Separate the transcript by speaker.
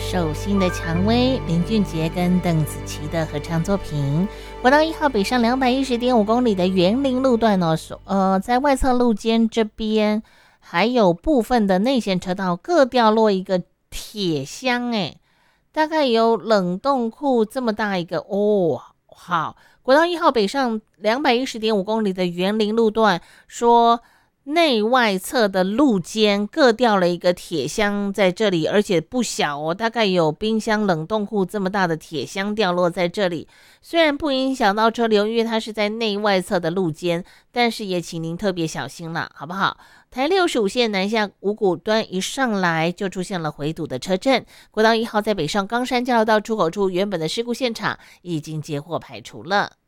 Speaker 1: 首新的蔷薇，林俊杰跟邓紫棋的合唱作品。国道1号北上210.5公里的园林路段在外侧路肩这边还有部分的内线车道各掉落一个铁箱，大概有冷冻库这么大一个哦。好，国道1号北上210.5公里的园林路段说内外侧的路肩各掉了一个铁箱在这里，而且不小哦，大概有冰箱冷冻库这么大的铁箱掉落在这里。虽然不影响到车流，因为它是在内外侧的路肩，但是也请您特别小心了，好不好？台65线南下五股端一上来就出现了回堵的车阵，国道1号在北上冈山交流道出口处原本的事故现场已经接获排除了。